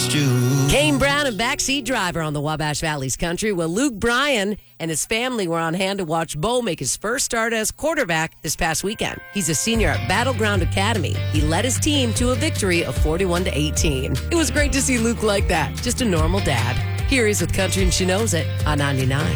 against you. Kane Brown and backseat driver on the Wabash Valley's Country. Well, Luke Bryan and his family were on hand to watch Bo make his first start as quarterback this past weekend. He's a senior at Battleground Academy. He led his team to a victory of 41-18. It was great to see Luke like that. Just a normal dad. Here he is with Country and She Knows It on 99.